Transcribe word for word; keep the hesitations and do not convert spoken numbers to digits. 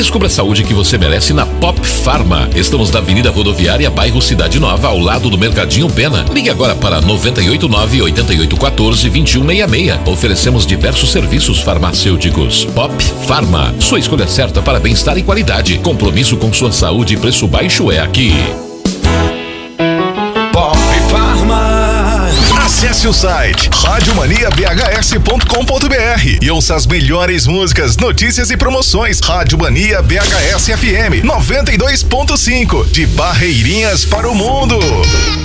Descubra a saúde que você merece na Pop Pharma. Estamos na Avenida Rodoviária, bairro Cidade Nova, ao lado do Mercadinho Pena. Ligue agora para nove oito nove, oito oito um quatro, dois um seis seis. Oferecemos diversos serviços farmacêuticos. Pop Pharma, sua escolha certa para bem-estar e qualidade. Compromisso com sua saúde e preço baixo é aqui. Pop Pharma. Acesse o site rádio mania b h s ponto com ponto b r e ouça as melhores músicas, notícias e promoções. Rádio Mania B H S F M noventa e dois ponto cinco, de Barreirinhas para o mundo.